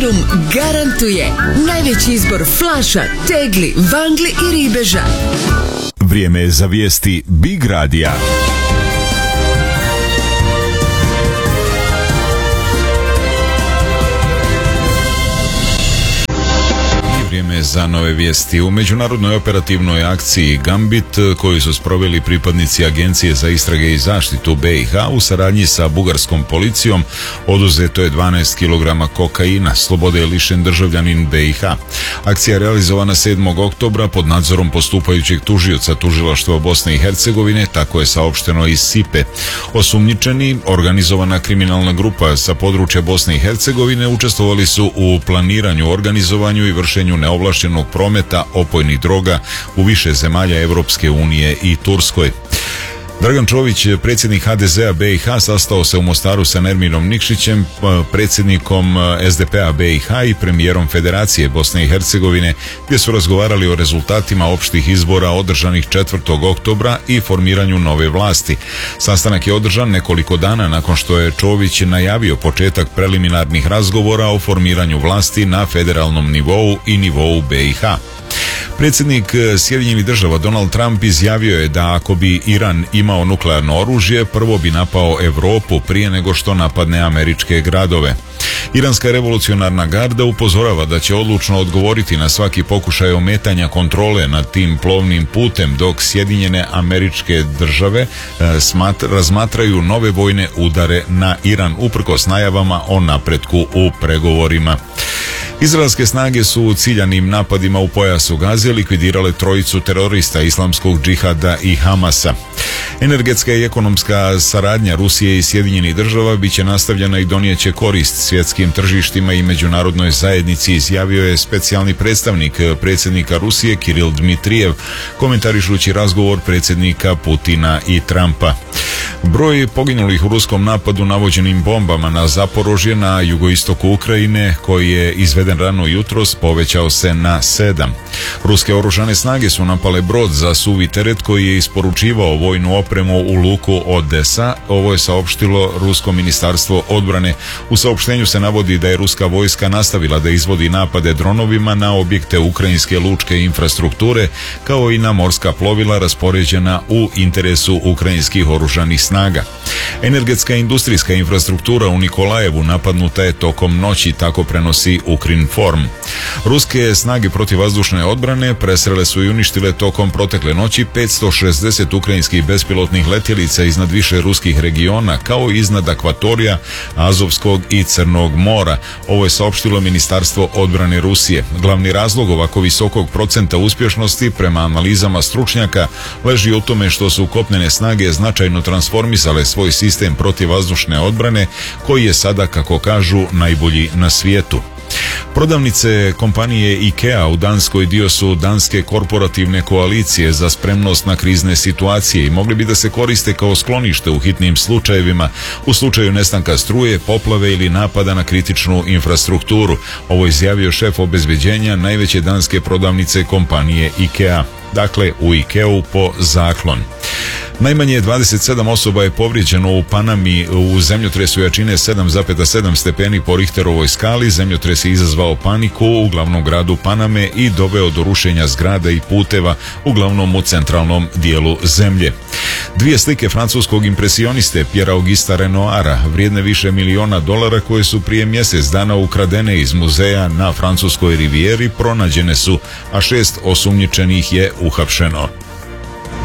Vitrum garantuje najveći izbor flaša, tegli, vangli i ribeža. Vrijeme je za vijesti Big Radija. Vrijeme za nove vijesti. U međunarodnoj operativnoj akciji Gambit, koju su sproveli pripadnici Agencije za istrage i zaštitu BiH u saradnji sa bugarskom policijom, oduzeto je 12 kg kokaina. Slobode je lišen državljanin BiH. Akcija je realizovana 7. oktobra pod nadzorom postupajućeg tužioca tužilaštva Bosne i Hercegovine, tako je saopšteno iz SIPE. Osumnjičeni, organizovana kriminalna grupa sa područja Bosne i Hercegovine, učestvovali su u planiranju, organizovanju i vršenju neovlaštenog prometa opojnih droga u više zemalja Europske unije i Turskoj. Dragan Čović, predsjednik HDZ-a BiH, sastao se u Mostaru sa Nerminom Nikšićem, predsjednikom SDP-a BiH i premijerom Federacije Bosne i Hercegovine, gdje su razgovarali o rezultatima opštih izbora održanih 4. oktobra i formiranju nove vlasti. Sastanak je održan nekoliko dana nakon što je Čović najavio početak preliminarnih razgovora o formiranju vlasti na federalnom nivou i nivou BiH. Predsjednik Sjedinjenih Država Donald Trump izjavio je da ako bi Iran imao nuklearno oružje, prvo bi napao Europu prije nego što napadne američke gradove. Iranska revolucionarna garda upozorava da će odlučno odgovoriti na svaki pokušaj ometanja kontrole nad tim plovnim putem, dok Sjedinjene Američke Države razmatraju nove vojne udare na Iran uprkos najavama o napretku u pregovorima. Izraelske snage su u ciljanim napadima u pojasu Gaze likvidirale trojicu terorista Islamskog džihada i Hamasa. Energetska i ekonomska saradnja Rusije i Sjedinjenih Država bit će nastavljena i donijeće korist svjetskim tržištima i međunarodnoj zajednici, izjavio je specijalni predstavnik predsjednika Rusije Kiril Dmitrijev, komentarišući razgovor predsjednika Putina i Trumpa. Broj poginulih u ruskom napadu navođenim bombama na Zaporožje na jugoistoku Ukrajine, koji je izveden rano jutros, povećao se na 7. Ruske oružane snage su napale brod za suvi teret koji je isporučivao vojnu opremu u luku Odesa. Ovo je saopštilo Rusko ministarstvo odbrane. U saopštenju se navodi da je ruska vojska nastavila da izvodi napade dronovima na objekte ukrajinske lučke infrastrukture, kao i na morska plovila raspoređena u interesu ukrajinskih oružanih snaga. Energetska i industrijska infrastruktura u Nikolajevu napadnuta je tokom noći, tako prenosi Ukrinform. Ruske snage protivvazdušne odbrane presrele su i uništile tokom protekle noći 560 ukrajinskih bespilotnih letjelica iznad više ruskih regiona, kao i iznad akvatorija Azovskog i Crnog mora. Ovo je saopštilo Ministarstvo odbrane Rusije. Glavni razlog ovako visokog procenta uspješnosti prema analizama stručnjaka leži u tome što su kopnene snage značajno transformisale svoj sistem protivvazdušne odbrane, koji je sada, kako kažu, najbolji na svijetu. Prodavnice kompanije IKEA u Danskoj dio su danske korporativne koalicije za spremnost na krizne situacije i mogli bi da se koriste kao sklonište u hitnim slučajevima, u slučaju nestanka struje, poplave ili napada na kritičnu infrastrukturu. Ovo je izjavio šef obezbeđenja najveće danske prodavnice kompanije IKEA. Dakle, u IKEA-u po zaklon. Najmanje 27 osoba je povrijeđeno u Panami u zemljotresu jačine 7,7 stepeni po Richterovoj skali. Zemljotres je izazvao paniku u glavnom gradu Paname i doveo do rušenja zgrada i puteva, uglavnom u centralnom dijelu zemlje. Dvije slike francuskog impresioniste Pierre Augusta Renoira, vrijedne više miliona dolara, koje su prije mjesec dana ukradene iz muzeja na francuskoj rivijeri, pronađene su, a 6 osumnjičenih je uhapšeno.